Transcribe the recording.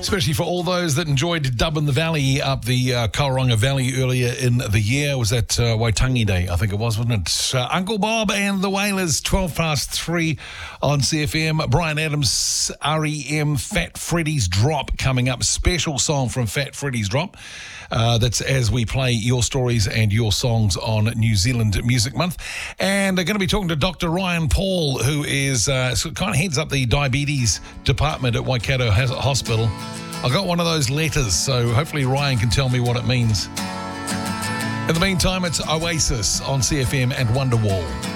Especially for all those that enjoyed Dub in the Valley up the Kauronga Valley earlier in the year. Was that Waitangi Day, I think it was, wasn't it? Uncle Bob and the Wailers, 3:12 on CFM. Brian Adams, REM, Fat Freddy's Drop coming up. Special song from Fat Freddy's Drop. That's as we play your stories and your songs on New Zealand Music Month. And they're going to be talking to Dr. Ryan Paul, who is kind of heads up the diabetes department at Waikato Hospital. I got one of those letters, so hopefully Ryan can tell me what it means. In the meantime, it's Oasis on CFM and Wonderwall.